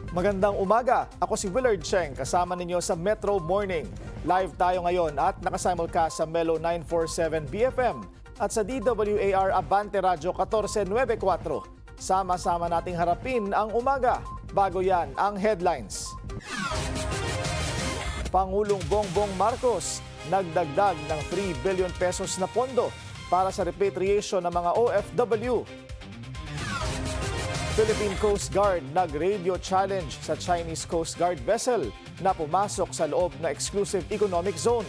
Magandang umaga, ako si Willard Cheng, kasama ninyo sa Metro Morning. Live tayo ngayon at nakasimulcast sa Melo 947 BFM at sa DWAR Abante Radio 1494. Sama-sama nating harapin ang umaga. Bago yan ang headlines. Pangulong Bongbong Marcos nagdagdag ng 3 billion pesos na pondo para sa repatriation ng mga OFW. Philippine Coast Guard nag-radio challenge sa Chinese Coast Guard vessel na pumasok sa loob na exclusive economic zone.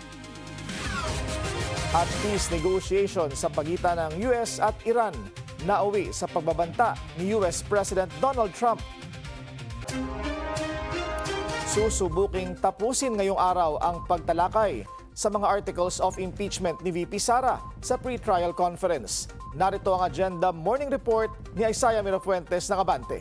At peace negotiation sa pagitan ng US at Iran nauwi sa pagbabanta ni US President Donald Trump. Susubuking tapusin ngayong araw ang pagtalakay sa mga articles of impeachment ni VP Sara sa pre-trial conference. Narito ang Agenda Morning Report ni Isaiah Mirafuentes ng Abante.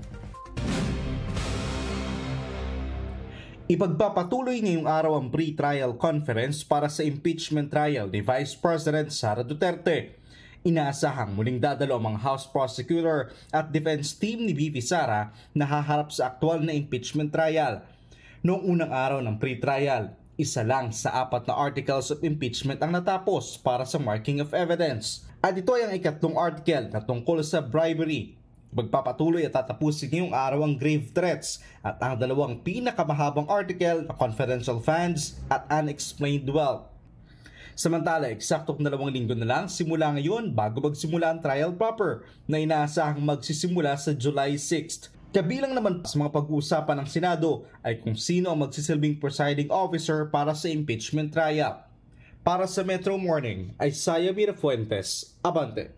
Ipagpapatuloy ngayong araw ang pre-trial conference para sa impeachment trial ni Vice President Sara Duterte. Inaasahang muling dadalo ang mga House Prosecutor at Defense Team ni VP Sara na haharap sa aktual na impeachment trial. Noong unang araw ng pre-trial, isa lang sa 4 na articles of impeachment ang natapos para sa marking of evidence. At ito ay ang ikatlong article na tungkol sa bribery. Magpapatuloy at tatapusin ngayong araw ang grave threats at ang dalawang pinakamahabang article na confidential funds at unexplained wealth. Samantala, eksaktong 2 linggo na lang simula ngayon bago magsimula ang trial proper na inaasahang magsisimula sa July 6th. Kabilang naman sa mga pag-uusapan ng Senado ay kung sino ang magsisilbing presiding officer para sa impeachment trial. Para sa Metro Morning, Isaiah Mirafuentes, Abante.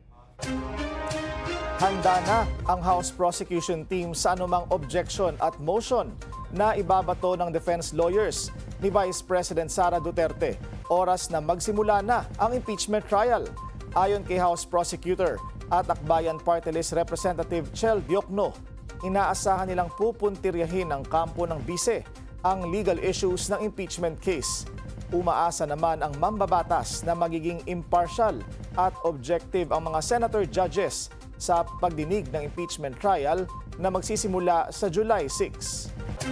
Handa na ang House Prosecution Team sa anumang objection at motion na ibabato ng defense lawyers ni Vice President Sara Duterte. Oras na magsimula na ang impeachment trial. Ayon kay House Prosecutor at Akbayan Party List Representative Chel Diokno, inaasahan nilang pupuntiryahin ng kampo ng bise ang legal issues ng impeachment case. Umaasa naman ang mambabatas na magiging impartial at objective ang mga senator judges sa pagdinig ng impeachment trial na magsisimula sa July 6.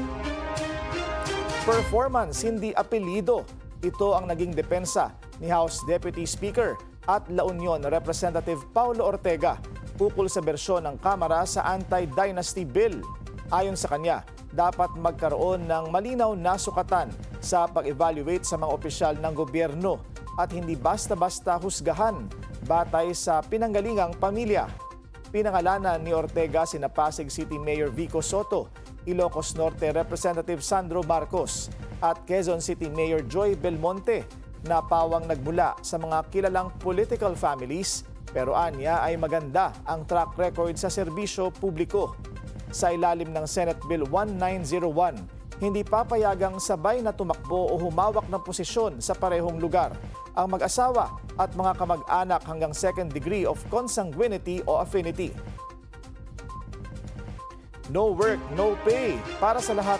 Performance, hindi apelido. Ito ang naging depensa ni House Deputy Speaker at La Union Representative Paulo Ortega ukol sa bersyon ng Kamara sa Anti-Dynasty Bill. Ayon sa kanya, dapat magkaroon ng malinaw na sukatan sa pag-evaluate sa mga opisyal ng gobyerno at hindi basta-basta husgahan batay sa pinanggalingang pamilya. Pinangalanan ni Ortega sina Pasig City Mayor Vico Soto, Ilocos Norte Representative Sandro Marcos at Quezon City Mayor Joy Belmonte na pawang nagmula sa mga kilalang political families, pero anya ay maganda ang track record sa serbisyo publiko. Sa ilalim ng Senate Bill 1901, hindi papayagang sabay na tumakbo o humawak ng posisyon sa parehong lugar ang mag-asawa at mga kamag-anak hanggang second degree of consanguinity o affinity. No work, no pay para sa lahat